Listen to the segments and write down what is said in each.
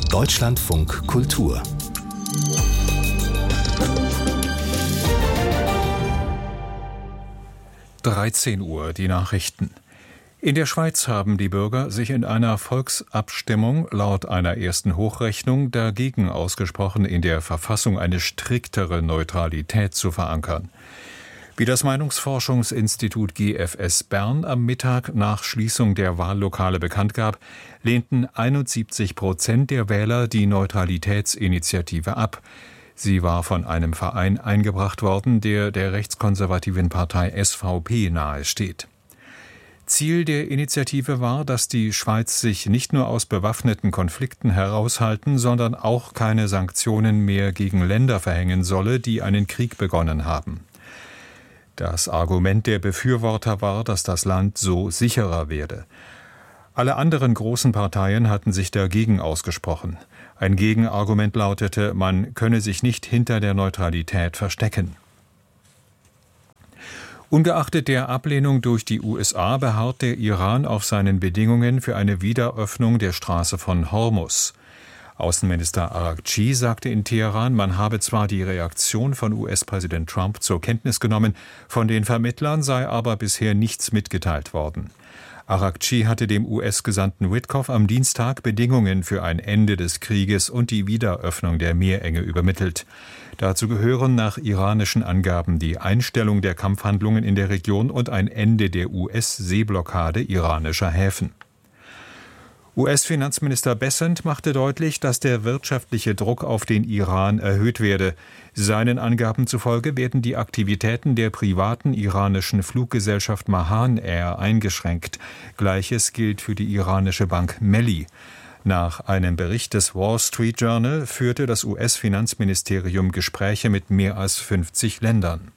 Deutschlandfunk Kultur 13 Uhr, die Nachrichten. In der Schweiz haben die Bürger sich in einer Volksabstimmung laut einer ersten Hochrechnung dagegen ausgesprochen, in der Verfassung eine striktere Neutralität zu verankern. Wie das Meinungsforschungsinstitut GfS Bern am Mittag nach Schließung der Wahllokale bekannt gab, lehnten 71% der Wähler die Neutralitätsinitiative ab. Sie war von einem Verein eingebracht worden, der rechtskonservativen Partei SVP nahesteht. Ziel der Initiative war, dass die Schweiz sich nicht nur aus bewaffneten Konflikten heraushalten, sondern auch keine Sanktionen mehr gegen Länder verhängen solle, die einen Krieg begonnen haben. Das Argument der Befürworter war, dass das Land so sicherer werde. Alle anderen großen Parteien hatten sich dagegen ausgesprochen. Ein Gegenargument lautete, man könne sich nicht hinter der Neutralität verstecken. Ungeachtet der Ablehnung durch die USA beharrt der Iran auf seinen Bedingungen für eine Wiederöffnung der Straße von Hormuz. Außenminister Araghchi sagte in Teheran, man habe zwar die Reaktion von US-Präsident Trump zur Kenntnis genommen, von den Vermittlern sei aber bisher nichts mitgeteilt worden. Araghchi hatte dem US-Gesandten Witkoff am Dienstag Bedingungen für ein Ende des Krieges und die Wiederöffnung der Meerenge übermittelt. Dazu gehören nach iranischen Angaben die Einstellung der Kampfhandlungen in der Region und ein Ende der US-Seeblockade iranischer Häfen. US-Finanzminister Bessent machte deutlich, dass der wirtschaftliche Druck auf den Iran erhöht werde. Seinen Angaben zufolge werden die Aktivitäten der privaten iranischen Fluggesellschaft Mahan Air eingeschränkt. Gleiches gilt für die iranische Bank Melli. Nach einem Bericht des Wall Street Journal führte das US-Finanzministerium Gespräche mit mehr als 50 Ländern.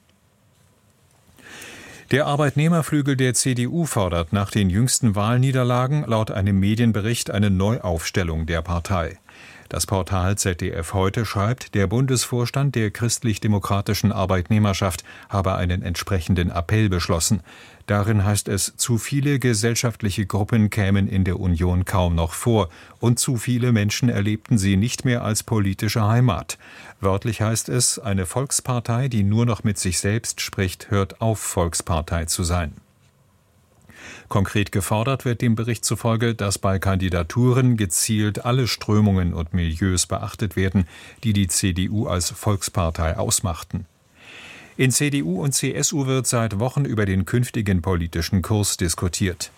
Der Arbeitnehmerflügel der CDU fordert nach den jüngsten Wahlniederlagen laut einem Medienbericht eine Neuaufstellung der Partei. Das Portal ZDF Heute schreibt, der Bundesvorstand der christlich-demokratischen Arbeitnehmerschaft habe einen entsprechenden Appell beschlossen. Darin heißt es, zu viele gesellschaftliche Gruppen kämen in der Union kaum noch vor und zu viele Menschen erlebten sie nicht mehr als politische Heimat. Wörtlich heißt es, eine Volkspartei, die nur noch mit sich selbst spricht, hört auf, Volkspartei zu sein. Konkret gefordert wird dem Bericht zufolge, dass bei Kandidaturen gezielt alle Strömungen und Milieus beachtet werden, die die CDU als Volkspartei ausmachten. In CDU und CSU wird seit Wochen über den künftigen politischen Kurs diskutiert.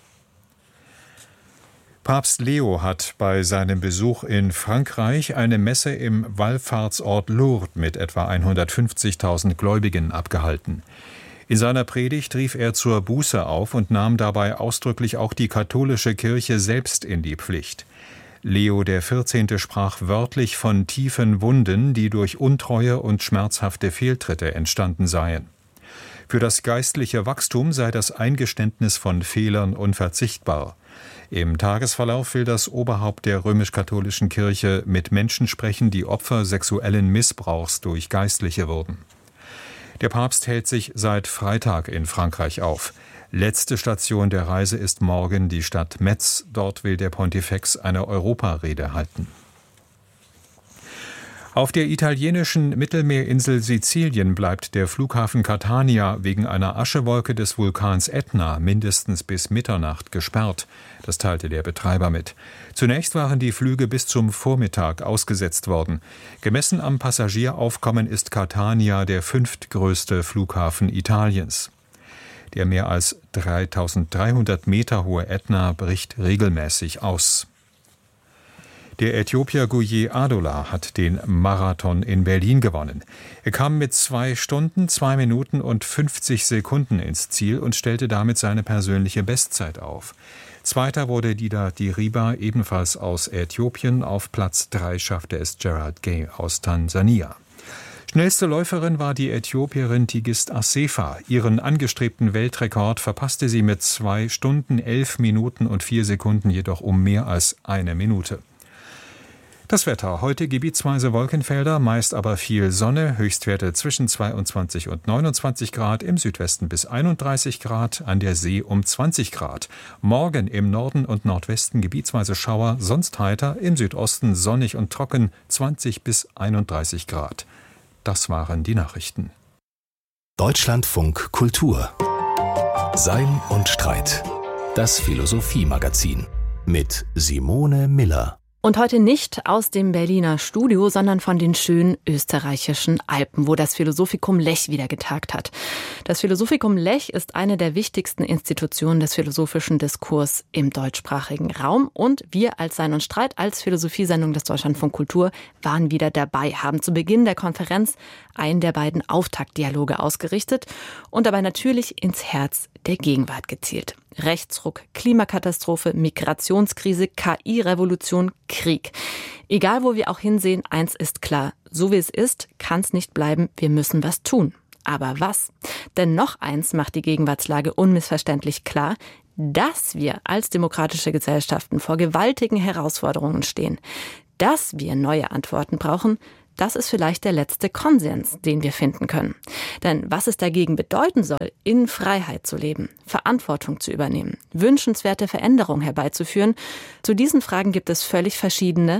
Papst Leo hat bei seinem Besuch in Frankreich eine Messe im Wallfahrtsort Lourdes mit etwa 150.000 Gläubigen abgehalten. In seiner Predigt rief er zur Buße auf und nahm dabei ausdrücklich auch die katholische Kirche selbst in die Pflicht. Leo XIV. Sprach wörtlich von tiefen Wunden, die durch Untreue und schmerzhafte Fehltritte entstanden seien. Für das geistliche Wachstum sei das Eingeständnis von Fehlern unverzichtbar. Im Tagesverlauf will das Oberhaupt der römisch-katholischen Kirche mit Menschen sprechen, die Opfer sexuellen Missbrauchs durch Geistliche wurden. Der Papst hält sich seit Freitag in Frankreich auf. Letzte Station der Reise ist morgen die Stadt Metz. Dort will der Pontifex eine Europarede halten. Auf der italienischen Mittelmeerinsel Sizilien bleibt der Flughafen Catania wegen einer Aschewolke des Vulkans Ätna mindestens bis Mitternacht gesperrt. Das teilte der Betreiber mit. Zunächst waren die Flüge bis zum Vormittag ausgesetzt worden. Gemessen am Passagieraufkommen ist Catania der 5. größte Flughafen Italiens. Der mehr als 3.300 Meter hohe Ätna bricht regelmäßig aus. Der Äthiopier Guye Adola hat den Marathon in Berlin gewonnen. Er kam mit 2 Stunden, 2 Minuten und 50 Sekunden ins Ziel und stellte damit seine persönliche Bestzeit auf. Zweiter wurde Dida Diriba, ebenfalls aus Äthiopien. Auf Platz 3 schaffte es Gerald Gay aus Tansania. Schnellste Läuferin war die Äthiopierin Tigist Assefa. Ihren angestrebten Weltrekord verpasste sie mit 2 Stunden, 11 Minuten und 4 Sekunden jedoch um mehr als 1 Minute. Das Wetter. Heute gebietsweise Wolkenfelder, meist aber viel Sonne, Höchstwerte zwischen 22 und 29 Grad, im Südwesten bis 31 Grad, an der See um 20 Grad. Morgen im Norden und Nordwesten gebietsweise Schauer, sonst heiter, im Südosten sonnig und trocken, 20 bis 31 Grad. Das waren die Nachrichten. Deutschlandfunk Kultur. Sein und Streit. Das Philosophie-Magazin mit Simone Miller. Und heute nicht aus dem Berliner Studio, sondern von den schönen österreichischen Alpen, wo das Philosophikum Lech wieder getagt hat. Das Philosophikum Lech ist eine der wichtigsten Institutionen des philosophischen Diskurs im deutschsprachigen Raum. Und wir als Sein und Streit, als Philosophiesendung des Deutschlandfunk Kultur, waren wieder dabei, haben zu Beginn der Konferenz einen der beiden Auftaktdialoge ausgerichtet und dabei natürlich ins Herz der Gegenwart gezielt. Rechtsruck, Klimakatastrophe, Migrationskrise, KI-Revolution, Krieg. Egal, wo wir auch hinsehen, eins ist klar. So wie es ist, kann es nicht bleiben. Wir müssen was tun. Aber was? Denn noch eins macht die Gegenwartslage unmissverständlich klar, dass wir als demokratische Gesellschaften vor gewaltigen Herausforderungen stehen. Dass wir neue Antworten brauchen, das ist vielleicht der letzte Konsens, den wir finden können. Denn was es dagegen bedeuten soll, in Freiheit zu leben, Verantwortung zu übernehmen, wünschenswerte Veränderungen herbeizuführen, zu diesen Fragen gibt es völlig verschiedene,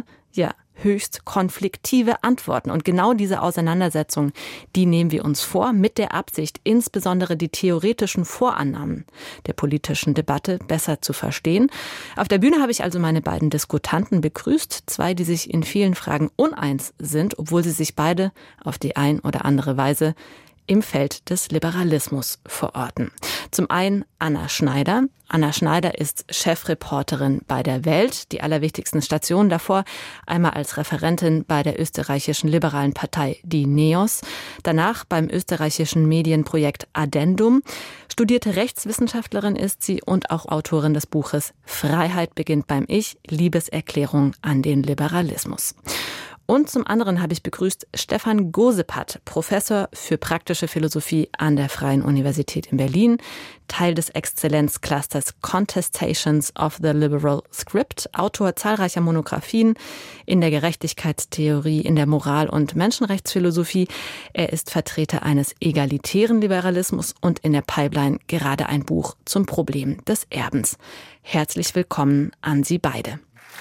höchst konfliktive Antworten. Und genau diese Auseinandersetzung, die nehmen wir uns vor, mit der Absicht, insbesondere die theoretischen Vorannahmen der politischen Debatte besser zu verstehen. Auf der Bühne habe ich also meine beiden Diskutanten begrüßt, zwei, die sich in vielen Fragen uneins sind, obwohl sie sich beide auf die ein oder andere Weise im Feld des Liberalismus verorten. Zum einen Anna Schneider. Anna Schneider ist Chefreporterin bei der Welt, die allerwichtigsten Stationen davor, einmal als Referentin bei der österreichischen liberalen Partei Die Neos, danach beim österreichischen Medienprojekt Addendum. Studierte Rechtswissenschaftlerin ist sie und auch Autorin des Buches Freiheit beginnt beim Ich, Liebeserklärung an den Liberalismus. Und zum anderen habe ich begrüßt Stefan Gosepat, Professor für praktische Philosophie an der Freien Universität in Berlin, Teil des Exzellenzclusters Contestations of the Liberal Script, Autor zahlreicher Monographien in der Gerechtigkeitstheorie, in der Moral- und Menschenrechtsphilosophie. Er ist Vertreter eines egalitären Liberalismus und in der Pipeline gerade ein Buch zum Problem des Erbens. Herzlich willkommen an Sie beide.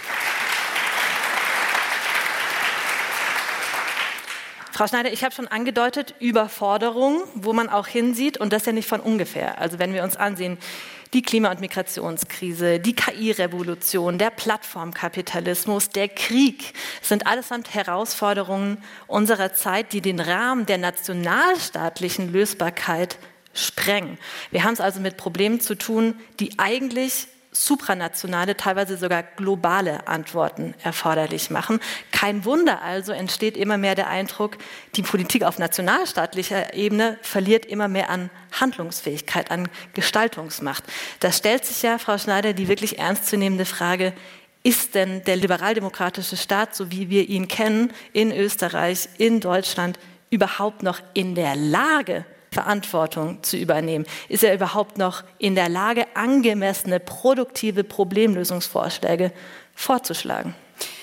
Frau Schneider, ich habe schon angedeutet, Überforderung, wo man auch hinsieht, und das ja nicht von ungefähr. Also wenn wir uns ansehen, die Klima- und Migrationskrise, die KI-Revolution, der Plattformkapitalismus, der Krieg, sind allesamt Herausforderungen unserer Zeit, die den Rahmen der nationalstaatlichen Lösbarkeit sprengen. Wir haben es also mit Problemen zu tun, die eigentlich supranationale, teilweise sogar globale Antworten erforderlich machen. Kein Wunder also entsteht immer mehr der Eindruck, die Politik auf nationalstaatlicher Ebene verliert immer mehr an Handlungsfähigkeit, an Gestaltungsmacht. Da stellt sich ja, Frau Schneider, die wirklich ernstzunehmende Frage, ist denn der liberaldemokratische Staat, so wie wir ihn kennen, in Österreich, in Deutschland, überhaupt noch in der Lage, Verantwortung zu übernehmen? Ist er überhaupt noch in der Lage, angemessene, produktive Problemlösungsvorschläge vorzuschlagen?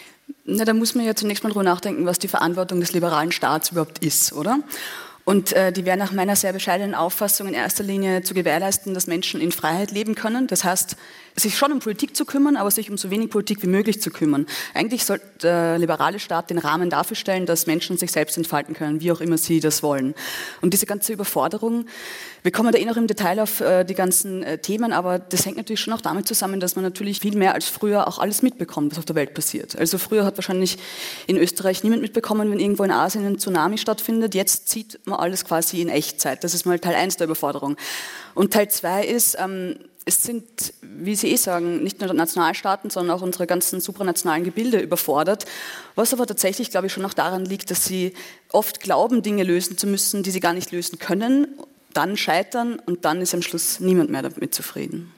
Na, da muss man ja zunächst mal drüber nachdenken, was die Verantwortung des liberalen Staats überhaupt ist, oder? Und die wäre nach meiner sehr bescheidenen Auffassung in erster Linie zu gewährleisten, dass Menschen in Freiheit leben können. Das heißt, sich schon um Politik zu kümmern, aber sich um so wenig Politik wie möglich zu kümmern. Eigentlich sollte der liberale Staat den Rahmen dafür stellen, dass Menschen sich selbst entfalten können, wie auch immer sie das wollen. Und diese ganze Überforderung, wir kommen da noch im Detail auf die ganzen Themen, aber das hängt natürlich schon auch damit zusammen, dass man natürlich viel mehr als früher auch alles mitbekommt, was auf der Welt passiert. Also früher hat wahrscheinlich in Österreich niemand mitbekommen, wenn irgendwo in Asien ein Tsunami stattfindet. Jetzt sieht man alles quasi in Echtzeit. Das ist mal Teil 1 der Überforderung. Und Teil 2 ist, es sind, wie Sie sagen, nicht nur Nationalstaaten, sondern auch unsere ganzen supranationalen Gebilde überfordert, was aber tatsächlich, glaube ich, schon auch daran liegt, dass sie oft glauben, Dinge lösen zu müssen, die sie gar nicht lösen können, dann scheitern und dann ist am Schluss niemand mehr damit zufrieden.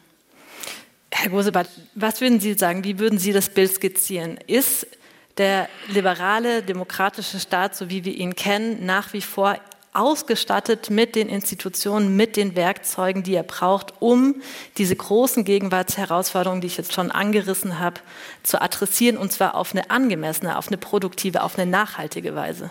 Herr Gosebat, was würden Sie sagen, wie würden Sie das Bild skizzieren? Ist der liberale, demokratische Staat, so wie wir ihn kennen, nach wie vor ausgestattet mit den Institutionen, mit den Werkzeugen, die er braucht, um diese großen Gegenwartsherausforderungen, die ich jetzt schon angerissen habe, zu adressieren, und zwar auf eine angemessene, auf eine produktive, auf eine nachhaltige Weise?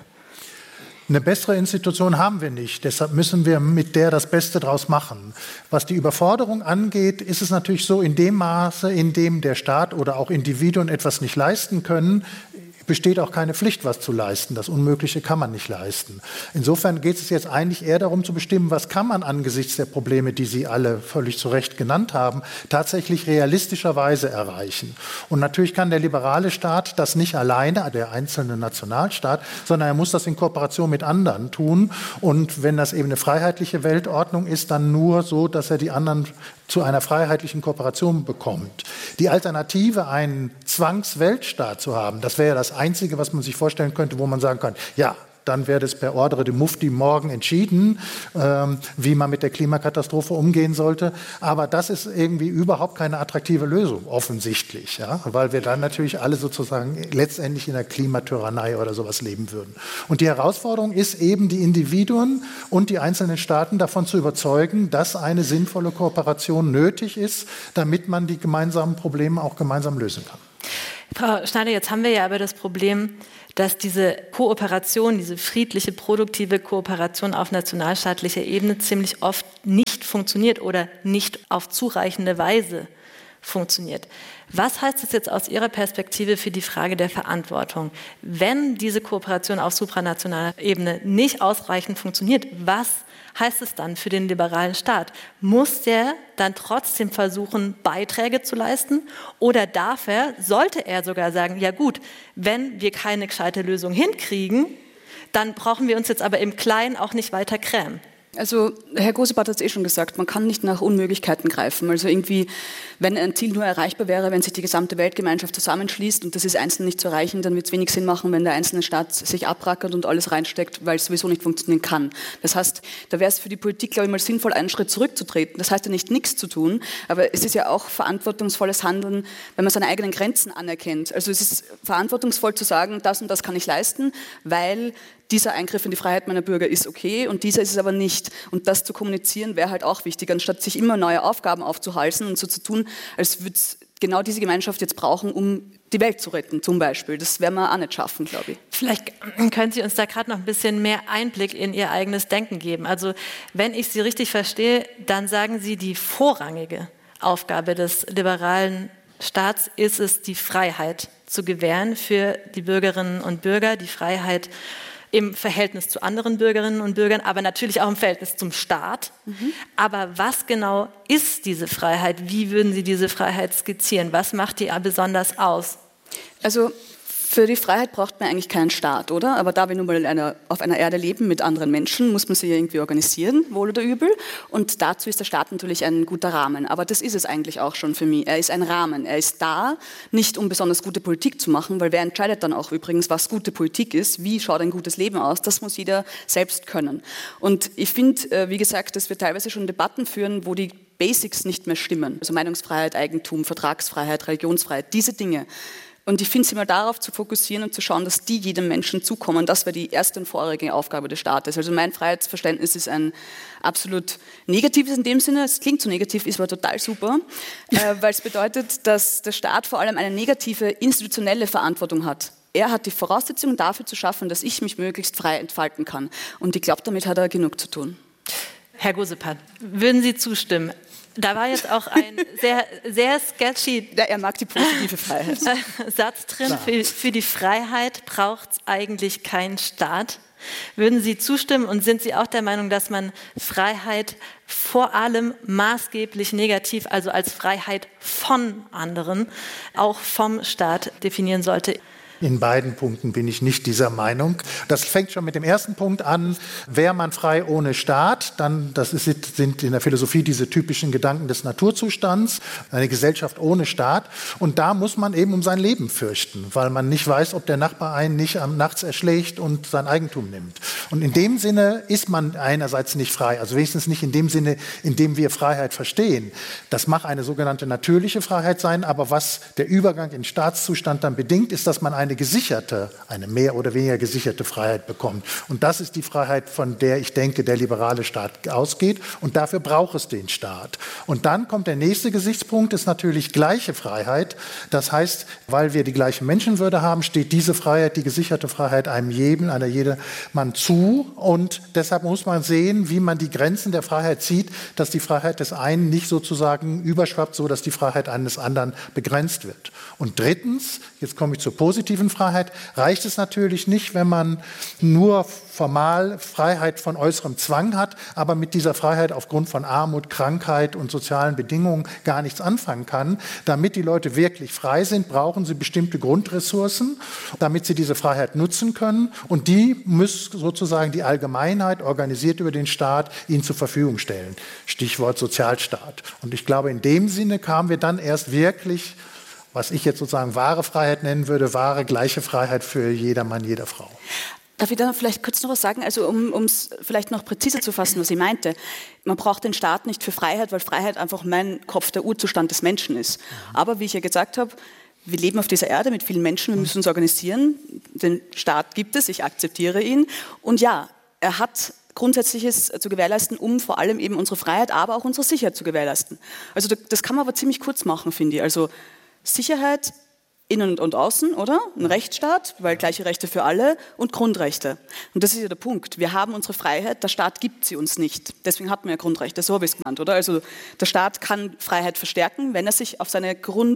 Eine bessere Institution haben wir nicht. Deshalb müssen wir mit der das Beste draus machen. Was die Überforderung angeht, ist es natürlich so, in dem Maße, in dem der Staat oder auch Individuen etwas nicht leisten können, besteht auch keine Pflicht, was zu leisten. Das Unmögliche kann man nicht leisten. Insofern geht es jetzt eigentlich eher darum zu bestimmen, was kann man angesichts der Probleme, die Sie alle völlig zu Recht genannt haben, tatsächlich realistischerweise erreichen. Und natürlich kann der liberale Staat das nicht alleine, der einzelne Nationalstaat, sondern er muss das in Kooperation mit anderen tun. Und wenn das eben eine freiheitliche Weltordnung ist, dann nur so, dass er die anderen zu einer freiheitlichen Kooperation bekommt. Die Alternative, einen Zwangsweltstaat zu haben, das wäre ja das Einzige, was man sich vorstellen könnte, wo man sagen kann, ja, dann wäre das per Ordre de Mufti morgen entschieden, wie man mit der Klimakatastrophe umgehen sollte. Aber das ist irgendwie überhaupt keine attraktive Lösung, offensichtlich, ja? Weil wir dann natürlich alle sozusagen letztendlich in einer Klimatyrannei oder sowas leben würden. Und die Herausforderung ist eben, die Individuen und die einzelnen Staaten davon zu überzeugen, dass eine sinnvolle Kooperation nötig ist, damit man die gemeinsamen Probleme auch gemeinsam lösen kann. Frau Schneider, jetzt haben wir ja aber das Problem, dass diese Kooperation, diese friedliche, produktive Kooperation auf nationalstaatlicher Ebene ziemlich oft nicht funktioniert oder nicht auf zureichende Weise funktioniert. Was heißt das jetzt aus Ihrer Perspektive für die Frage der Verantwortung? Wenn diese Kooperation auf supranationaler Ebene nicht ausreichend funktioniert, was heißt es dann für den liberalen Staat? Muss der dann trotzdem versuchen, Beiträge zu leisten? Oder sollte er sogar sagen, ja gut, wenn wir keine gescheite Lösung hinkriegen, dann brauchen wir uns jetzt aber im Kleinen auch nicht weiter grämen? Also Herr Gosebart hat es schon gesagt, man kann nicht nach Unmöglichkeiten greifen. Also irgendwie, wenn ein Ziel nur erreichbar wäre, wenn sich die gesamte Weltgemeinschaft zusammenschließt und das ist einzeln nicht zu erreichen, dann wird es wenig Sinn machen, wenn der einzelne Staat sich abrackert und alles reinsteckt, weil es sowieso nicht funktionieren kann. Das heißt, da wäre es für die Politik, glaube ich, mal sinnvoll, einen Schritt zurückzutreten. Das heißt ja nicht, nichts zu tun, aber es ist ja auch verantwortungsvolles Handeln, wenn man seine eigenen Grenzen anerkennt. Also es ist verantwortungsvoll zu sagen, das und das kann ich leisten, weil dieser Eingriff in die Freiheit meiner Bürger ist okay und dieser ist es aber nicht. Und das zu kommunizieren wäre halt auch wichtig, anstatt sich immer neue Aufgaben aufzuhalsen und so zu tun, als würde es genau diese Gemeinschaft jetzt brauchen, um die Welt zu retten, zum Beispiel. Das werden wir auch nicht schaffen, glaube ich. Vielleicht können Sie uns da gerade noch ein bisschen mehr Einblick in Ihr eigenes Denken geben. Also wenn ich Sie richtig verstehe, dann sagen Sie, die vorrangige Aufgabe des liberalen Staats ist es, die Freiheit zu gewähren für die Bürgerinnen und Bürger, die Freiheit im Verhältnis zu anderen Bürgerinnen und Bürgern, aber natürlich auch im Verhältnis zum Staat. Aber was genau ist diese Freiheit? Wie würden Sie diese Freiheit skizzieren? Was macht die besonders aus? Also für die Freiheit braucht man eigentlich keinen Staat, oder? Aber da wir nun mal auf einer Erde leben mit anderen Menschen, muss man sie irgendwie organisieren, wohl oder übel. Und dazu ist der Staat natürlich ein guter Rahmen. Aber das ist es eigentlich auch schon für mich. Er ist ein Rahmen. Er ist da, nicht um besonders gute Politik zu machen, weil wer entscheidet dann auch übrigens, was gute Politik ist, wie schaut ein gutes Leben aus, das muss jeder selbst können. Und ich finde, wie gesagt, dass wir teilweise schon Debatten führen, wo die Basics nicht mehr stimmen. Also Meinungsfreiheit, Eigentum, Vertragsfreiheit, Religionsfreiheit, diese Dinge. Und ich finde es immer darauf zu fokussieren und zu schauen, dass die jedem Menschen zukommen. Das wäre die erste und vorrangige Aufgabe des Staates. Also mein Freiheitsverständnis ist ein absolut negatives in dem Sinne. Es klingt so negativ, ist aber total super, weil es bedeutet, dass der Staat vor allem eine negative institutionelle Verantwortung hat. Er hat die Voraussetzungen dafür zu schaffen, dass ich mich möglichst frei entfalten kann. Und ich glaube, damit hat er genug zu tun. Herr Gosebart, würden Sie zustimmen? Da war jetzt auch ein sehr, sehr sketchy er mag die positive Freiheit. Satz drin. Für die Freiheit braucht es eigentlich keinen Staat. Würden Sie zustimmen und sind Sie auch der Meinung, dass man Freiheit vor allem maßgeblich negativ, also als Freiheit von anderen, auch vom Staat definieren sollte? In beiden Punkten bin ich nicht dieser Meinung. Das fängt schon mit dem ersten Punkt an. Wäre man frei ohne Staat, dann sind in der Philosophie diese typischen Gedanken des Naturzustands, eine Gesellschaft ohne Staat. Und da muss man eben um sein Leben fürchten, weil man nicht weiß, ob der Nachbar einen nicht nachts erschlägt und sein Eigentum nimmt. Und in dem Sinne ist man einerseits nicht frei, also wenigstens nicht in dem Sinne, in dem wir Freiheit verstehen. Das mag eine sogenannte natürliche Freiheit sein, aber was der Übergang in Staatszustand dann bedingt, ist, dass man eine eine mehr oder weniger gesicherte Freiheit bekommt. Und das ist die Freiheit, von der ich denke, der liberale Staat ausgeht. Und dafür braucht es den Staat. Und dann kommt der nächste Gesichtspunkt, ist natürlich gleiche Freiheit. Das heißt, weil wir die gleiche Menschenwürde haben, steht diese Freiheit, die gesicherte Freiheit einem jedem, einer jedermann zu. Und deshalb muss man sehen, wie man die Grenzen der Freiheit zieht, dass die Freiheit des einen nicht sozusagen überschwappt, so dass die Freiheit eines anderen begrenzt wird. Und drittens, jetzt komme ich zur positiven Freiheit, reicht es natürlich nicht, wenn man nur formal Freiheit von äußerem Zwang hat, aber mit dieser Freiheit aufgrund von Armut, Krankheit und sozialen Bedingungen gar nichts anfangen kann. Damit die Leute wirklich frei sind, brauchen sie bestimmte Grundressourcen, damit sie diese Freiheit nutzen können. Und die muss sozusagen die Allgemeinheit, organisiert über den Staat, ihnen zur Verfügung stellen. Stichwort Sozialstaat. Und ich glaube, in dem Sinne kamen wir dann erst wirklich, was ich jetzt sozusagen wahre Freiheit nennen würde, wahre gleiche Freiheit für jedermann, jede Frau. Darf ich da vielleicht kurz noch was sagen? Also um es vielleicht noch präziser zu fassen, was ich meinte. Man braucht den Staat nicht für Freiheit, weil Freiheit einfach mein Kopf, der Urzustand des Menschen ist. Aber wie ich ja gesagt habe, wir leben auf dieser Erde mit vielen Menschen, wir müssen uns organisieren. Den Staat gibt es, ich akzeptiere ihn. Und ja, er hat Grundsätzliches zu gewährleisten, um vor allem eben unsere Freiheit, aber auch unsere Sicherheit zu gewährleisten. Also das kann man aber ziemlich kurz machen, finde ich. Also Sicherheit innen und außen, oder? Ein Rechtsstaat, weil gleiche Rechte für alle und Grundrechte. Und das ist ja der Punkt. Wir haben unsere Freiheit, der Staat gibt sie uns nicht. Deswegen hat man ja Grundrechte, so habe ich es genannt, oder? Also der Staat kann Freiheit verstärken, wenn er sich auf seine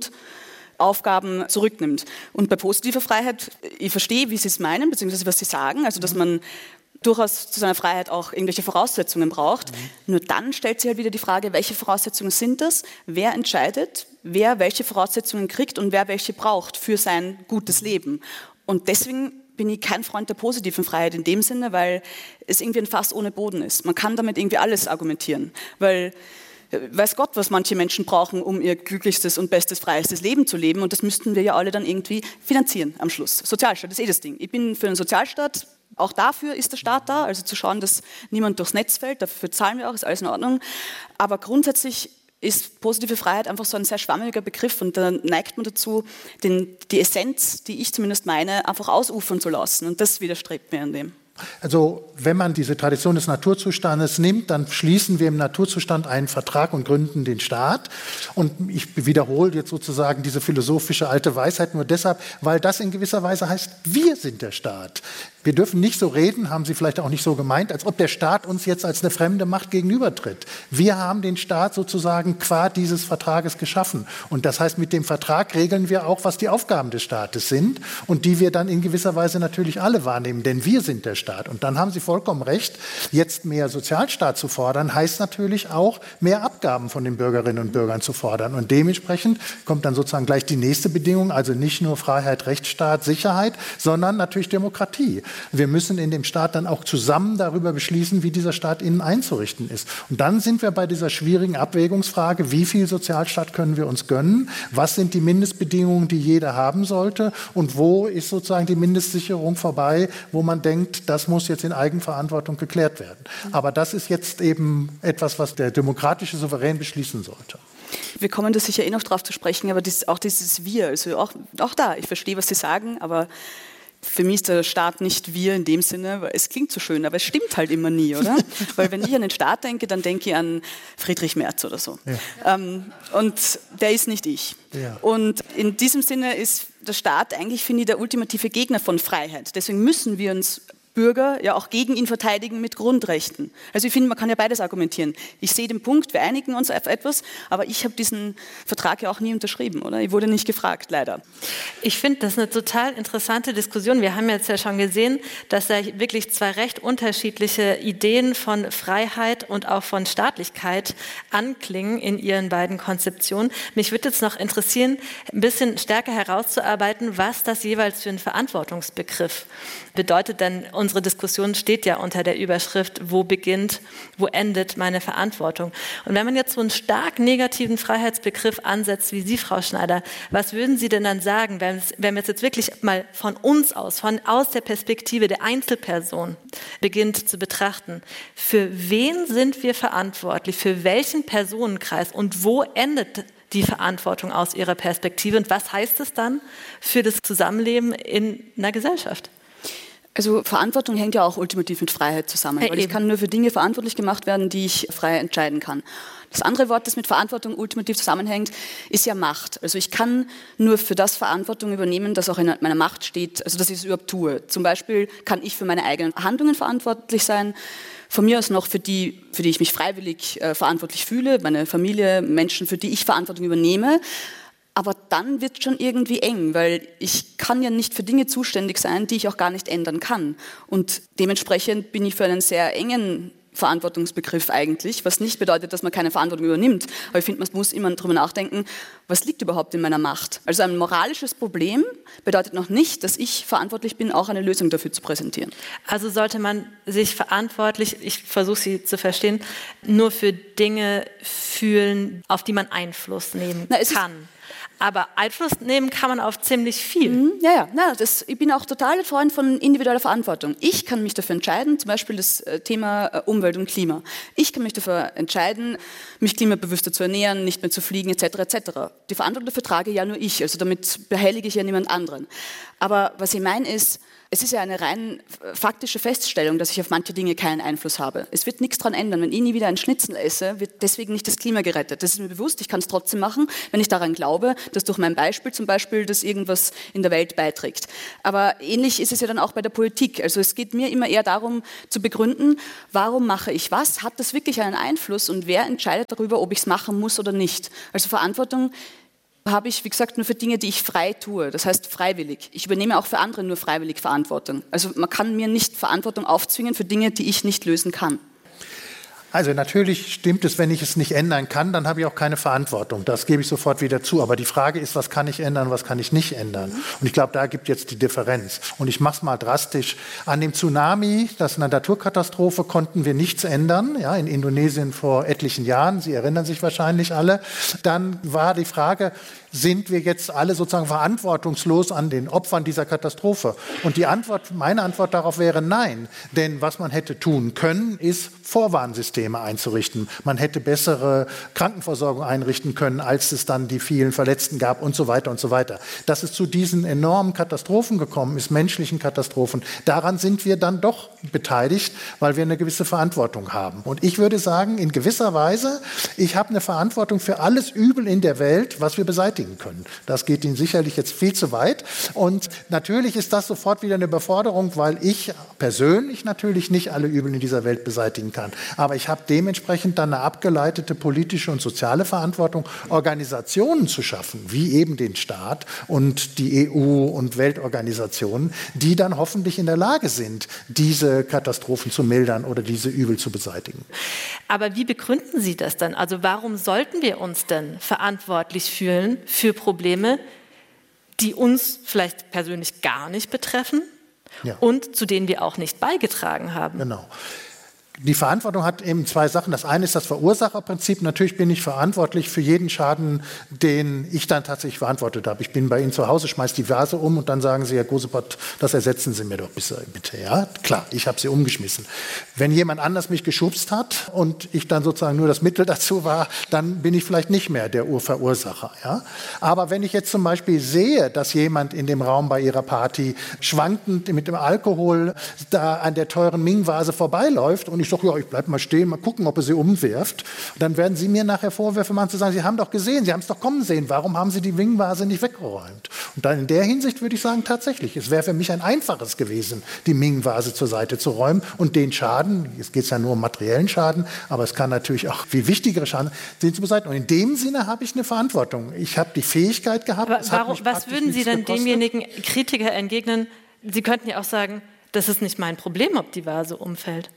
Grundaufgaben zurücknimmt. Und bei positiver Freiheit, ich verstehe, wie Sie es meinen, beziehungsweise was Sie sagen, also dass man durchaus zu seiner Freiheit auch irgendwelche Voraussetzungen braucht. Nur dann stellt sich halt wieder die Frage, welche Voraussetzungen sind das? Wer entscheidet, wer welche Voraussetzungen kriegt und wer welche braucht für sein gutes Leben? Und deswegen bin ich kein Freund der positiven Freiheit in dem Sinne, weil es irgendwie ein Fass ohne Boden ist. Man kann damit irgendwie alles argumentieren, weil weiß Gott, was manche Menschen brauchen, um ihr glücklichstes und bestes, freiestes Leben zu leben. Und das müssten wir ja alle dann irgendwie finanzieren am Schluss. Sozialstaat ist das Ding. Ich bin für einen Sozialstaat. Auch dafür ist der Staat da, also zu schauen, dass niemand durchs Netz fällt. Dafür zahlen wir auch, ist alles in Ordnung. Aber grundsätzlich ist positive Freiheit einfach so ein sehr schwammiger Begriff und da neigt man dazu, die Essenz, die ich zumindest meine, einfach ausufern zu lassen. Und das widerstrebt mir an dem. Also wenn man diese Tradition des Naturzustandes nimmt, dann schließen wir im Naturzustand einen Vertrag und gründen den Staat. Und ich wiederhole jetzt sozusagen diese philosophische alte Weisheit nur deshalb, weil das in gewisser Weise heißt, wir sind der Staat. Wir dürfen nicht so reden, haben Sie vielleicht auch nicht so gemeint, als ob der Staat uns jetzt als eine fremde Macht gegenübertritt. Wir haben den Staat sozusagen qua dieses Vertrages geschaffen. Und das heißt, mit dem Vertrag regeln wir auch, was die Aufgaben des Staates sind und die wir dann in gewisser Weise natürlich alle wahrnehmen, denn wir sind der Staat. Und dann haben Sie vollkommen recht, jetzt mehr Sozialstaat zu fordern, heißt natürlich auch, mehr Abgaben von den Bürgerinnen und Bürgern zu fordern. Und dementsprechend kommt dann sozusagen gleich die nächste Bedingung, also nicht nur Freiheit, Rechtsstaat, Sicherheit, sondern natürlich Demokratie. Wir müssen in dem Staat dann auch zusammen darüber beschließen, wie dieser Staat innen einzurichten ist. Und dann sind wir bei dieser schwierigen Abwägungsfrage, wie viel Sozialstaat können wir uns gönnen, was sind die Mindestbedingungen, die jeder haben sollte und wo ist sozusagen die Mindestsicherung vorbei, wo man denkt, das muss jetzt in Eigenverantwortung geklärt werden. Aber das ist jetzt eben etwas, was der demokratische Souverän beschließen sollte. Wir kommen da sicher noch drauf zu sprechen, aber auch dieses Wir, also auch da, ich verstehe, was Sie sagen, aber für mich ist der Staat nicht wir in dem Sinne, weil es klingt so schön, aber es stimmt halt immer nie, oder? Weil wenn ich an den Staat denke, dann denke ich an Friedrich Merz oder so. Ja. Und der ist nicht ich. Ja. Und in diesem Sinne ist der Staat eigentlich, finde ich, der ultimative Gegner von Freiheit. Deswegen müssen wir uns Bürger ja auch gegen ihn verteidigen mit Grundrechten. Also ich finde, man kann ja beides argumentieren. Ich sehe den Punkt, wir einigen uns auf etwas, aber ich habe diesen Vertrag ja auch nie unterschrieben, oder? Ich wurde nicht gefragt, leider. Ich finde, das ist eine total interessante Diskussion. Wir haben jetzt ja schon gesehen, dass da wirklich zwei recht unterschiedliche Ideen von Freiheit und auch von Staatlichkeit anklingen in Ihren beiden Konzeptionen. Mich würde jetzt noch interessieren, ein bisschen stärker herauszuarbeiten, was das jeweils für ein Verantwortungsbegriff bedeutet, denn unsere Diskussion steht ja unter der Überschrift, wo beginnt, wo endet meine Verantwortung? Und wenn man jetzt so einen stark negativen Freiheitsbegriff ansetzt, wie Sie, Frau Schneider, was würden Sie denn dann sagen, wenn wir es jetzt wirklich mal von uns aus der Perspektive der Einzelperson beginnt zu betrachten? Für wen sind wir verantwortlich? Für welchen Personenkreis? Und wo endet die Verantwortung aus ihrer Perspektive. Und was heißt es dann für das Zusammenleben in einer Gesellschaft? Also Verantwortung hängt ja auch ultimativ mit Freiheit zusammen, weil ich kann nur für Dinge verantwortlich gemacht werden, die ich frei entscheiden kann. Das andere Wort, das mit Verantwortung ultimativ zusammenhängt, ist ja Macht. Also ich kann nur für das Verantwortung übernehmen, das auch in meiner Macht steht, also dass ich es überhaupt tue. Zum Beispiel kann ich für meine eigenen Handlungen verantwortlich sein, von mir aus noch für die ich mich freiwillig verantwortlich fühle, meine Familie, Menschen, für die ich Verantwortung übernehme. Aber dann wird es schon irgendwie eng, weil ich kann ja nicht für Dinge zuständig sein, die ich auch gar nicht ändern kann. Und dementsprechend bin ich für einen sehr engen Verantwortungsbegriff eigentlich, was nicht bedeutet, dass man keine Verantwortung übernimmt. Aber ich finde, man muss immer darüber nachdenken, was liegt überhaupt in meiner Macht. Also ein moralisches Problem bedeutet noch nicht, dass ich verantwortlich bin, auch eine Lösung dafür zu präsentieren. Also sollte man sich verantwortlich, ich versuche Sie zu verstehen, nur für Dinge fühlen, auf die man Einfluss nehmen kann. Aber Einfluss nehmen kann man auf ziemlich viel. Ich bin auch total Freund von individueller Verantwortung. Ich kann mich dafür entscheiden, zum Beispiel das Thema Umwelt und Klima. Ich kann mich dafür entscheiden, mich klimabewusster zu ernähren, nicht mehr zu fliegen, etc. etc. Die Verantwortung dafür trage ja nur ich, also damit behellige ich ja niemand anderen. Aber was ich meine ist, es ist ja eine rein faktische Feststellung, dass ich auf manche Dinge keinen Einfluss habe. Es wird nichts daran ändern. Wenn ich nie wieder einen Schnitzel esse, wird deswegen nicht das Klima gerettet. Das ist mir bewusst, ich kann es trotzdem machen, wenn ich daran glaube, dass durch mein Beispiel zum Beispiel das irgendwas in der Welt beiträgt. Aber ähnlich ist es ja dann auch bei der Politik. Also es geht mir immer eher darum zu begründen, warum mache ich was? Hat das wirklich einen Einfluss? Und wer entscheidet darüber, ob ich es machen muss oder nicht? Also Verantwortung habe ich, wie gesagt, nur für Dinge, die ich frei tue. Das heißt freiwillig. Ich übernehme auch für andere nur freiwillig Verantwortung. Also man kann mir nicht Verantwortung aufzwingen für Dinge, die ich nicht lösen kann. Also natürlich stimmt es, wenn ich es nicht ändern kann, dann habe ich auch keine Verantwortung. Das gebe ich sofort wieder zu. Aber die Frage ist, was kann ich ändern, was kann ich nicht ändern? Und ich glaube, da gibt jetzt die Differenz. Und ich mache es mal drastisch. An dem Tsunami, das ist eine Naturkatastrophe, konnten wir nichts ändern. Ja, in Indonesien vor etlichen Jahren, Sie erinnern sich wahrscheinlich alle. Dann war die Frage, sind wir jetzt alle sozusagen verantwortungslos an den Opfern dieser Katastrophe? Und meine Antwort darauf wäre nein. Denn was man hätte tun können, ist Vorwarnsysteme einzurichten. Man hätte bessere Krankenversorgung einrichten können, als es dann die vielen Verletzten gab und so weiter und so weiter. Dass es zu diesen enormen Katastrophen gekommen ist, menschlichen Katastrophen, daran sind wir dann doch beteiligt, weil wir eine gewisse Verantwortung haben. Und ich würde sagen, in gewisser Weise, ich habe eine Verantwortung für alles Übel in der Welt, was wir beseitigen können. Das geht Ihnen sicherlich jetzt viel zu weit. Und natürlich ist das sofort wieder eine Überforderung, weil ich persönlich natürlich nicht alle Übel in dieser Welt beseitigen kann. Aber ich habe dementsprechend dann eine abgeleitete politische und soziale Verantwortung, Organisationen zu schaffen, wie eben den Staat und die EU und Weltorganisationen, die dann hoffentlich in der Lage sind, diese Katastrophen zu mildern oder diese Übel zu beseitigen. Aber wie begründen Sie das dann? Also warum sollten wir uns denn verantwortlich fühlen für Probleme, die uns vielleicht persönlich gar nicht betreffen und zu denen wir auch nicht beigetragen haben? Genau. Die Verantwortung hat eben zwei Sachen. Das eine ist das Verursacherprinzip. Natürlich bin ich verantwortlich für jeden Schaden, den ich dann tatsächlich verantwortet habe. Ich bin bei Ihnen zu Hause, schmeiße die Vase um und dann sagen Sie, Herr Gosepot, das ersetzen Sie mir doch bitte. Ja, klar, ich habe sie umgeschmissen. Wenn jemand anders mich geschubst hat und ich dann sozusagen nur das Mittel dazu war, dann bin ich vielleicht nicht mehr der Urverursacher. Ja? Aber wenn ich jetzt zum Beispiel sehe, dass jemand in dem Raum bei Ihrer Party schwankend mit dem Alkohol da an der teuren Ming-Vase vorbeiläuft und ich sage, ja, ich bleibe mal stehen, mal gucken, ob er sie umwirft. Und dann werden Sie mir nachher Vorwürfe machen, zu sagen, Sie haben doch gesehen, Sie haben es doch kommen sehen, warum haben Sie die Ming-Vase nicht weggeräumt? Und dann in der Hinsicht würde ich sagen, tatsächlich, es wäre für mich ein einfaches gewesen, die Ming-Vase zur Seite zu räumen und den Schaden, jetzt geht es ja nur um materiellen Schaden, aber es kann natürlich auch viel wichtigere Schaden, den zu beseitigen. Und in dem Sinne habe ich eine Verantwortung. Ich habe die Fähigkeit gehabt. Aber was würden Sie denn demjenigen Kritiker entgegnen? Sie könnten ja auch sagen, das ist nicht mein Problem, ob die Vase umfällt.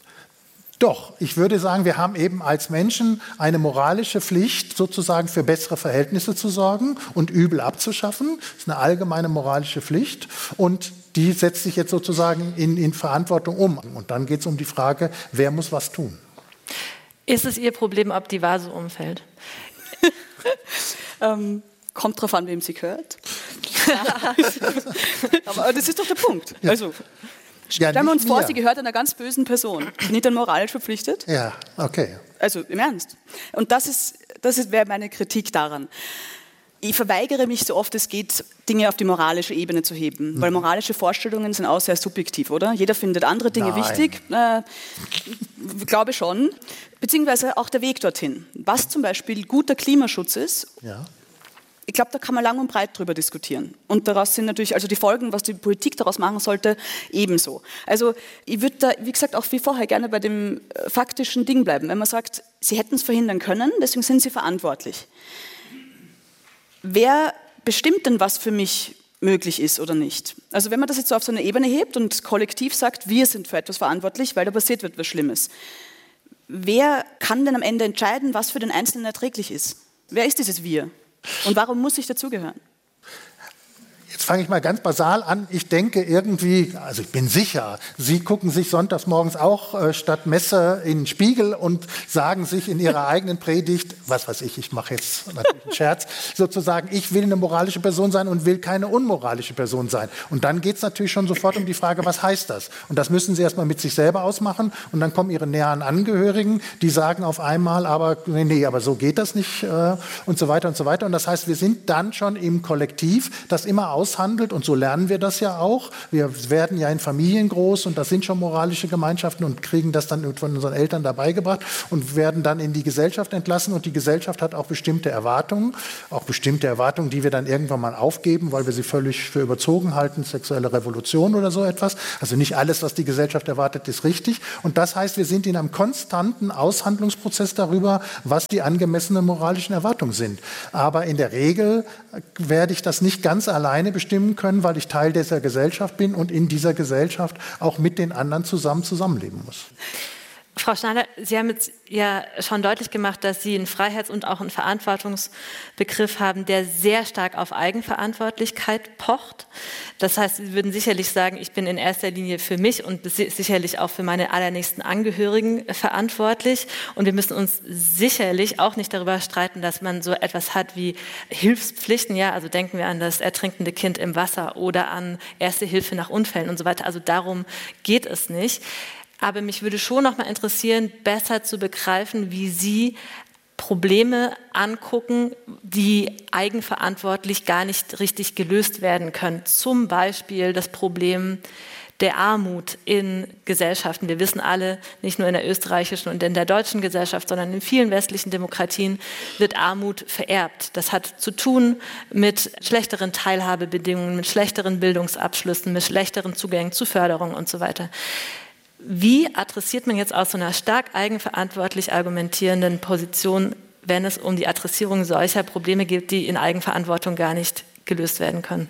Doch, ich würde sagen, wir haben eben als Menschen eine moralische Pflicht, sozusagen für bessere Verhältnisse zu sorgen und Übel abzuschaffen. Das ist eine allgemeine moralische Pflicht und die setzt sich jetzt sozusagen in Verantwortung um. Und dann geht es um die Frage, wer muss was tun? Ist es Ihr Problem, ob die Vase umfällt? Kommt drauf an, wem sie gehört. Aber das ist doch der Punkt. Ja. Also, stellen wir uns vor, sie gehört einer ganz bösen Person. Bin ich dann moralisch verpflichtet? Ja, okay. Also im Ernst. Und das ist Das wäre meine Kritik daran. Ich verweigere mich so oft es geht, Dinge auf die moralische Ebene zu heben, weil moralische Vorstellungen sind auch sehr subjektiv, oder? Jeder findet andere Dinge wichtig, glaube schon, beziehungsweise auch der Weg dorthin. Was zum Beispiel guter Klimaschutz ist, ich glaube, da kann man lang und breit drüber diskutieren. Und daraus sind natürlich, also die Folgen, was die Politik daraus machen sollte, ebenso. Also ich würde da, wie gesagt, auch wie vorher gerne bei dem faktischen Ding bleiben. Wenn man sagt, sie hätten es verhindern können, deswegen sind sie verantwortlich. Wer bestimmt denn, was für mich möglich ist oder nicht? Also wenn man das jetzt so auf so eine Ebene hebt und kollektiv sagt, wir sind für etwas verantwortlich, weil da passiert wird was Schlimmes. Wer kann denn am Ende entscheiden, was für den Einzelnen erträglich ist? Wer ist dieses Wir? Und warum muss ich dazugehören? Jetzt fange ich mal ganz basal an. Ich denke irgendwie, also ich bin sicher, Sie gucken sich sonntags morgens auch statt Messe in den Spiegel und sagen sich in Ihrer eigenen Predigt, was weiß ich mache jetzt natürlich einen Scherz, sozusagen, ich will eine moralische Person sein und will keine unmoralische Person sein. Und dann geht es natürlich schon sofort um die Frage, was heißt das? Und das müssen Sie erstmal mit sich selber ausmachen und dann kommen Ihre näheren Angehörigen, die sagen auf einmal, aber nee, aber so geht das nicht und so weiter und so weiter. Und das heißt, wir sind dann schon im Kollektiv, das immer aushandelt und so lernen wir das ja auch. Wir werden ja in Familien groß und das sind schon moralische Gemeinschaften und kriegen das dann von unseren Eltern dabei gebracht und werden dann in die Gesellschaft entlassen und die Gesellschaft hat auch bestimmte Erwartungen, die wir dann irgendwann mal aufgeben, weil wir sie völlig für überzogen halten, sexuelle Revolution oder so etwas. Also nicht alles, was die Gesellschaft erwartet, ist richtig. Und das heißt, wir sind in einem konstanten Aushandlungsprozess darüber, was die angemessenen moralischen Erwartungen sind. Aber in der Regel werde ich das nicht ganz alleine bestimmen können, weil ich Teil dieser Gesellschaft bin und in dieser Gesellschaft auch mit den anderen zusammenleben muss. Frau Schneider, Sie haben jetzt ja schon deutlich gemacht, dass Sie einen Freiheits- und auch einen Verantwortungsbegriff haben, der sehr stark auf Eigenverantwortlichkeit pocht. Das heißt, Sie würden sicherlich sagen, ich bin in erster Linie für mich und sicherlich auch für meine allernächsten Angehörigen verantwortlich. Und wir müssen uns sicherlich auch nicht darüber streiten, dass man so etwas hat wie Hilfspflichten. Ja, also denken wir an das ertrinkende Kind im Wasser oder an Erste Hilfe nach Unfällen und so weiter. Also darum geht es nicht. Aber mich würde schon noch mal interessieren, besser zu begreifen, wie Sie Probleme angucken, die eigenverantwortlich gar nicht richtig gelöst werden können. Zum Beispiel das Problem der Armut in Gesellschaften. Wir wissen alle, nicht nur in der österreichischen und in der deutschen Gesellschaft, sondern in vielen westlichen Demokratien wird Armut vererbt. Das hat zu tun mit schlechteren Teilhabebedingungen, mit schlechteren Bildungsabschlüssen, mit schlechteren Zugängen zu Förderung und so weiter. Wie adressiert man jetzt aus so einer stark eigenverantwortlich argumentierenden Position, wenn es um die Adressierung solcher Probleme geht, die in Eigenverantwortung gar nicht gelöst werden können?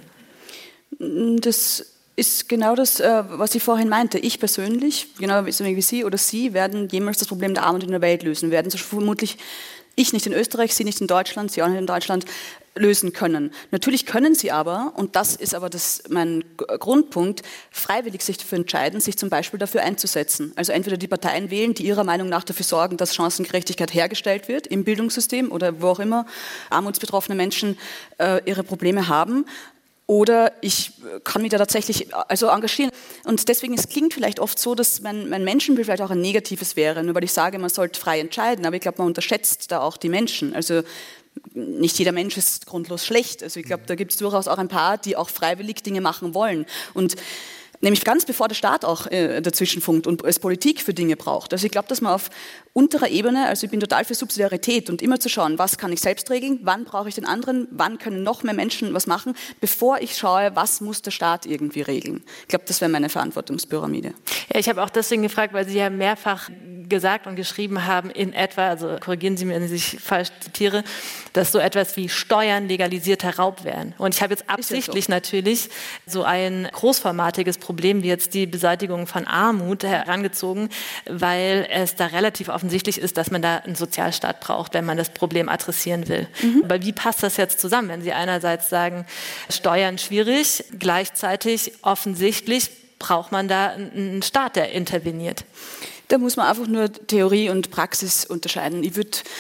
Das ist genau das, was ich vorhin meinte. Ich persönlich, genau wie Sie oder Sie, werden jemals das Problem der Armut in der Welt lösen. Werden so vermutlich ich nicht in Österreich, Sie nicht in Deutschland, Sie auch nicht in Deutschland lösen können. Natürlich können Sie aber, und das ist aber mein Grundpunkt, freiwillig sich dafür entscheiden, sich zum Beispiel dafür einzusetzen. Also entweder die Parteien wählen, die ihrer Meinung nach dafür sorgen, dass Chancengerechtigkeit hergestellt wird im Bildungssystem oder wo auch immer armutsbetroffene Menschen ihre Probleme haben. Oder ich kann mich da tatsächlich engagieren. Und deswegen, es klingt vielleicht oft so, dass mein Menschenbild vielleicht auch ein negatives wäre, nur weil ich sage, man sollte frei entscheiden. Aber ich glaube, man unterschätzt da auch die Menschen. Also nicht jeder Mensch ist grundlos schlecht. Also ich glaube, da gibt es durchaus auch ein paar, die auch freiwillig Dinge machen wollen. Und nämlich ganz bevor der Staat auch dazwischen funkt und es Politik für Dinge braucht. Also ich glaube, dass man auf unterer Ebene, also ich bin total für Subsidiarität und immer zu schauen, was kann ich selbst regeln, wann brauche ich den anderen, wann können noch mehr Menschen was machen, bevor ich schaue, was muss der Staat irgendwie regeln. Ich glaube, das wäre meine Verantwortungspyramide. Ja, ich habe auch deswegen gefragt, weil Sie ja mehrfach gesagt und geschrieben haben, in etwa, also korrigieren Sie mir, wenn ich falsch zitiere, dass so etwas wie Steuern legalisierter Raub wären. Und ich habe jetzt absichtlich natürlich so ein großformatiges Problem wie jetzt die Beseitigung von Armut herangezogen, weil es da relativ offensichtlich ist, dass man da einen Sozialstaat braucht, wenn man das Problem adressieren will. Aber wie passt das jetzt zusammen, wenn Sie einerseits sagen, Steuern schwierig, gleichzeitig offensichtlich braucht man da einen Staat, der interveniert? Da muss man einfach nur Theorie und Praxis unterscheiden. Ich würde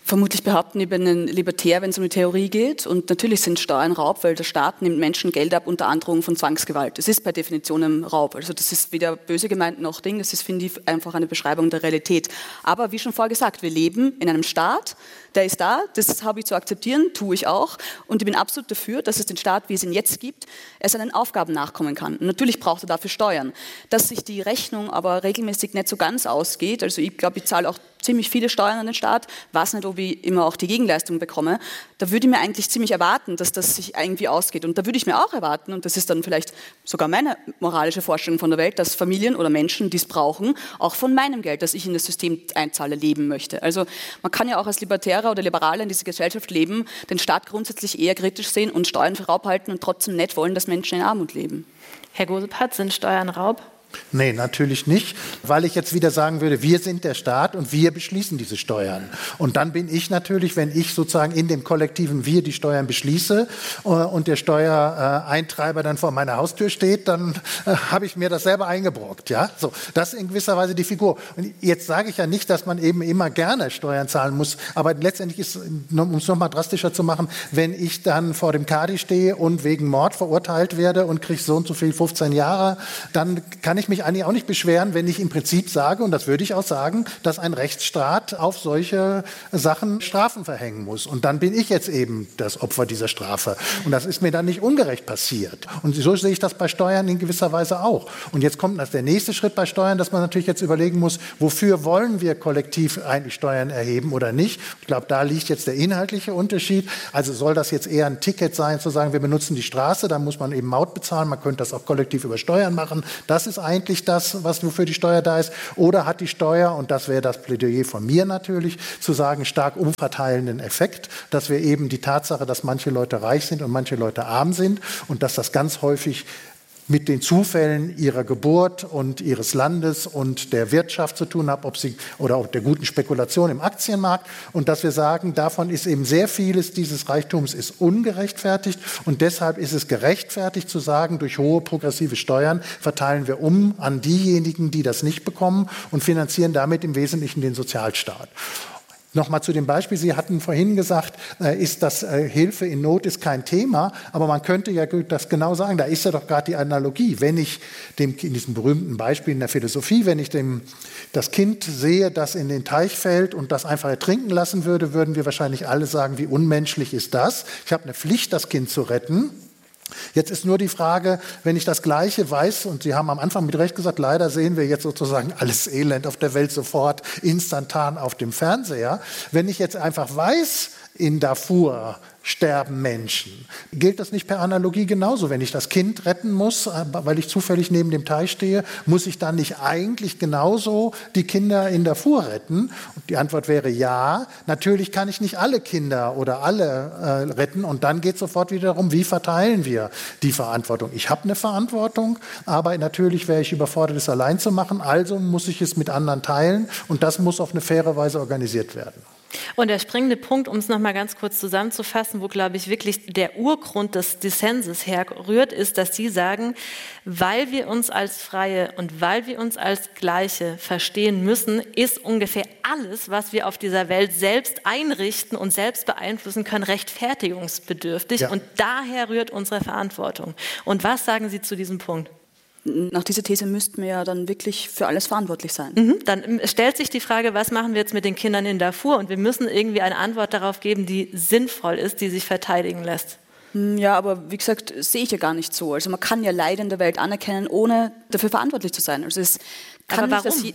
vermutlich behaupten, ich bin ein Libertär, wenn es um die Theorie geht. Und natürlich sind Steuern Raub, weil der Staat nimmt Menschen Geld ab unter Androhung von Zwangsgewalt. Es ist per Definition ein Raub. Also das ist weder böse gemeint noch Ding. Das ist, finde ich, einfach eine Beschreibung der Realität. Aber wie schon vorher gesagt, wir leben in einem Staat, der ist da, das habe ich zu akzeptieren, tue ich auch. Und ich bin absolut dafür, dass es den Staat, wie es ihn jetzt gibt, er seinen Aufgaben nachkommen kann. Und natürlich braucht er dafür Steuern. Dass sich die Rechnung aber regelmäßig nicht so ganz ausgeht, also ich glaube, ich zahle auch ziemlich viele Steuern an den Staat, weiß nicht, ob ich immer auch die Gegenleistung bekomme, da würde ich mir eigentlich ziemlich erwarten, dass das sich irgendwie ausgeht. Und da würde ich mir auch erwarten, und das ist dann vielleicht sogar meine moralische Vorstellung von der Welt, dass Familien oder Menschen, die es brauchen, auch von meinem Geld, das ich in das System einzahle, leben möchte. Also man kann ja auch als Libertärer oder Liberaler in dieser Gesellschaft leben, den Staat grundsätzlich eher kritisch sehen und Steuern für Raub halten und trotzdem nicht wollen, dass Menschen in Armut leben. Herr Gosepart, sind Steuern Raub? Nee, natürlich nicht, weil ich jetzt wieder sagen würde, wir sind der Staat und wir beschließen diese Steuern. Und dann bin ich natürlich, wenn ich sozusagen in dem kollektiven Wir die Steuern beschließe und der Steuereintreiber dann vor meiner Haustür steht, dann habe ich mir das selber eingebrockt. Ja? So, das ist in gewisser Weise die Figur. Und jetzt sage ich ja nicht, dass man eben immer gerne Steuern zahlen muss, aber letztendlich ist, um es nochmal drastischer zu machen, wenn ich dann vor dem Kadi stehe und wegen Mord verurteilt werde und kriege so und so viel, 15 Jahre, dann kann ich mich eigentlich auch nicht beschweren, wenn ich im Prinzip sage, und das würde ich auch sagen, dass ein Rechtsstaat auf solche Sachen Strafen verhängen muss. Und dann bin ich jetzt eben das Opfer dieser Strafe. Und das ist mir dann nicht ungerecht passiert. Und so sehe ich das bei Steuern in gewisser Weise auch. Und jetzt kommt der nächste Schritt bei Steuern, dass man natürlich jetzt überlegen muss, wofür wollen wir kollektiv eigentlich Steuern erheben oder nicht. Ich glaube, da liegt jetzt der inhaltliche Unterschied. Also soll das jetzt eher ein Ticket sein, zu sagen, wir benutzen die Straße, dann muss man eben Maut bezahlen, man könnte das auch kollektiv über Steuern machen. Das ist eigentlich das, wofür die Steuer da ist? Oder hat die Steuer, und das wäre das Plädoyer von mir natürlich, zu sagen, stark umverteilenden Effekt, dass wir eben die Tatsache, dass manche Leute reich sind und manche Leute arm sind und dass das ganz häufig mit den Zufällen ihrer Geburt und ihres Landes und der Wirtschaft zu tun hat, oder auch der guten Spekulation im Aktienmarkt, und dass wir sagen, davon ist eben sehr vieles dieses Reichtums ist ungerechtfertigt und deshalb ist es gerechtfertigt zu sagen, durch hohe progressive Steuern verteilen wir um an diejenigen, die das nicht bekommen und finanzieren damit im Wesentlichen den Sozialstaat. Nochmal zu dem Beispiel, Sie hatten vorhin gesagt, ist das Hilfe in Not ist kein Thema, aber man könnte ja das genau sagen, da ist ja doch gerade die Analogie. Wenn ich in diesem berühmten Beispiel in der Philosophie, wenn ich das Kind sehe, das in den Teich fällt und das einfach ertrinken lassen würde, würden wir wahrscheinlich alle sagen, wie unmenschlich ist das? Ich habe eine Pflicht, das Kind zu retten. Jetzt ist nur die Frage, wenn ich das Gleiche weiß, und Sie haben am Anfang mit Recht gesagt, leider sehen wir jetzt sozusagen alles Elend auf der Welt sofort instantan auf dem Fernseher. Wenn ich jetzt einfach weiß, in Darfur sterben Menschen, gilt das nicht per Analogie genauso? Wenn ich das Kind retten muss, weil ich zufällig neben dem Teich stehe, muss ich dann nicht eigentlich genauso die Kinder in Darfur retten? Und die Antwort wäre ja. Natürlich kann ich nicht alle Kinder oder alle retten. Und dann geht es sofort wieder darum, wie verteilen wir die Verantwortung? Ich habe eine Verantwortung, aber natürlich wäre ich überfordert, es allein zu machen. Also muss ich es mit anderen teilen. Und das muss auf eine faire Weise organisiert werden. Und der springende Punkt, um es noch mal ganz kurz zusammenzufassen, wo, glaube ich, wirklich der Urgrund des Dissenses herrührt, ist, dass Sie sagen, weil wir uns als Freie und weil wir uns als Gleiche verstehen müssen, ist ungefähr alles, was wir auf dieser Welt selbst einrichten und selbst beeinflussen können, rechtfertigungsbedürftig. Ja. Und daher rührt unsere Verantwortung. Und was sagen Sie zu diesem Punkt? Nach dieser These müssten wir ja dann wirklich für alles verantwortlich sein. Dann stellt sich die Frage, was machen wir jetzt mit den Kindern in Darfur? Und wir müssen irgendwie eine Antwort darauf geben, die sinnvoll ist, die sich verteidigen lässt. Ja, aber wie gesagt, sehe ich ja gar nicht so. Also man kann ja Leid in der Welt anerkennen, ohne dafür verantwortlich zu sein. Also es kann aber warum?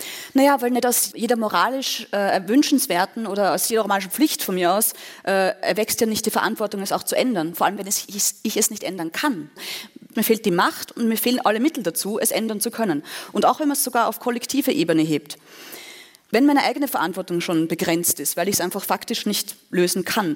Weil nicht aus jeder moralisch wünschenswerten oder aus jeder moralischen Pflicht von mir aus erwächst ja nicht die Verantwortung, es auch zu ändern. Vor allem, wenn ich es nicht ändern kann. Mir fehlt die Macht und mir fehlen alle Mittel dazu, es ändern zu können. Und auch wenn man es sogar auf kollektive Ebene hebt. Wenn meine eigene Verantwortung schon begrenzt ist, weil ich es einfach faktisch nicht lösen kann,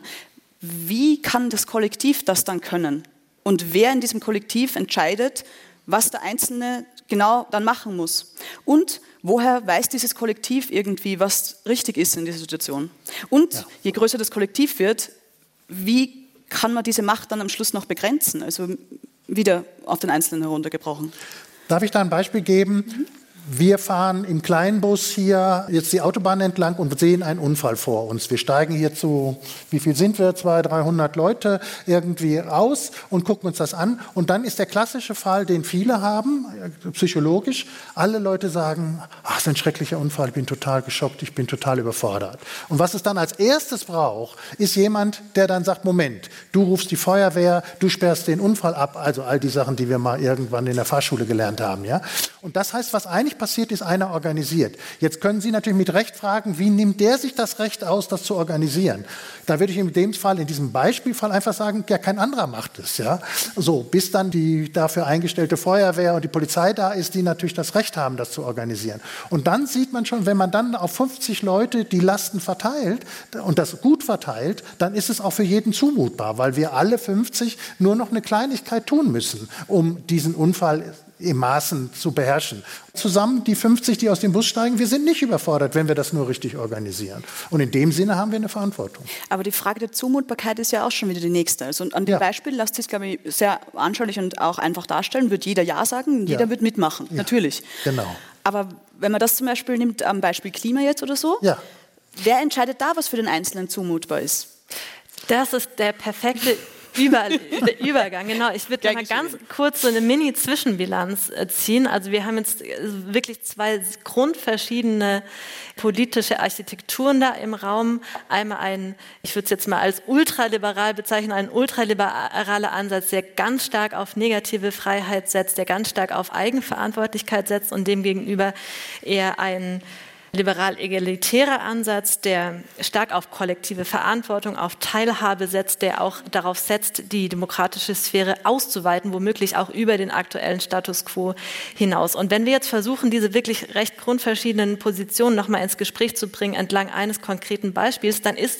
wie kann das Kollektiv das dann können? Und wer in diesem Kollektiv entscheidet, was der Einzelne genau dann machen muss? Und woher weiß dieses Kollektiv irgendwie, was richtig ist in dieser Situation? Und je größer das Kollektiv wird, wie kann man diese Macht dann am Schluss noch begrenzen? Also wieder auf den Einzelnen heruntergebrochen. Darf ich da ein Beispiel geben? Wir fahren im Kleinbus hier jetzt die Autobahn entlang und sehen einen Unfall vor uns. Wir steigen hier zu, wie viel sind wir, 200, 300 Leute irgendwie aus und gucken uns das an. Und dann ist der klassische Fall, den viele haben, psychologisch. Alle Leute sagen, ach, das ist ein schrecklicher Unfall, ich bin total geschockt, ich bin total überfordert. Und was es dann als erstes braucht, ist jemand, der dann sagt, Moment, du rufst die Feuerwehr, du sperrst den Unfall ab, also all die Sachen, die wir mal irgendwann in der Fahrschule gelernt haben. Ja? Und das heißt, was eigentlich passiert, ist, einer organisiert. Jetzt können Sie natürlich mit Recht fragen, wie nimmt der sich das Recht aus, das zu organisieren? Da würde ich in dem Fall, in diesem Beispielfall einfach sagen, ja, kein anderer macht es. Ja? So, bis dann die dafür eingestellte Feuerwehr und die Polizei da ist, die natürlich das Recht haben, das zu organisieren. Und dann sieht man schon, wenn man dann auf 50 Leute die Lasten verteilt und das gut verteilt, dann ist es auch für jeden zumutbar, weil wir alle 50 nur noch eine Kleinigkeit tun müssen, um diesen Unfall im Maßen zu beherrschen. Zusammen die 50, die aus dem Bus steigen, wir sind nicht überfordert, wenn wir das nur richtig organisieren. Und in dem Sinne haben wir eine Verantwortung. Aber die Frage der Zumutbarkeit ist ja auch schon wieder die nächste. Also an dem Beispiel lasst sich, glaube ich, sehr anschaulich und auch einfach darstellen. Wird jeder Ja sagen, jeder wird mitmachen, natürlich. Genau. Aber wenn man das zum Beispiel nimmt, am Beispiel Klima jetzt oder so, wer entscheidet da, was für den Einzelnen zumutbar ist? Das ist der perfekte Übergang, genau. Ich würde mal ganz kurz so eine Mini-Zwischenbilanz ziehen. Also wir haben jetzt wirklich zwei grundverschiedene politische Architekturen da im Raum. Einmal ich würde es jetzt mal als ultraliberal bezeichnen, ein ultraliberaler Ansatz, der ganz stark auf negative Freiheit setzt, der ganz stark auf Eigenverantwortlichkeit setzt und demgegenüber eher ein liberal-egalitärer Ansatz, der stark auf kollektive Verantwortung, auf Teilhabe setzt, der auch darauf setzt, die demokratische Sphäre auszuweiten, womöglich auch über den aktuellen Status quo hinaus. Und wenn wir jetzt versuchen, diese wirklich recht grundverschiedenen Positionen nochmal ins Gespräch zu bringen entlang eines konkreten Beispiels, dann ist